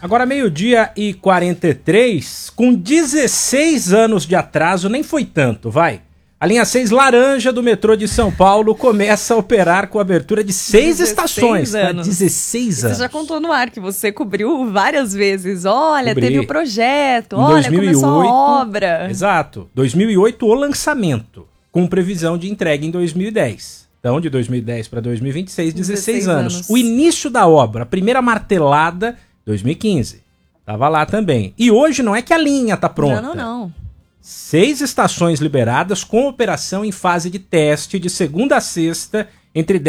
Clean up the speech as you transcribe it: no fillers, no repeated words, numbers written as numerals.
Agora, 12h43, com 16 anos de atraso, nem foi tanto, vai. A linha 6 laranja do metrô de São Paulo começa a operar com a abertura de 6 estações. 16 anos. Você já contou no ar que você cobriu várias vezes. Olha, teve o projeto, em olha, 2008, começou a obra. Exato. 2008, o lançamento, com previsão de entrega em 2010. Então, de 2010 para 2026, 16 anos. O início da obra, a primeira martelada, 2015. Tava lá também. E hoje não é que a linha tá pronta. Não. 6 estações liberadas com operação em fase de teste de segunda a sexta entre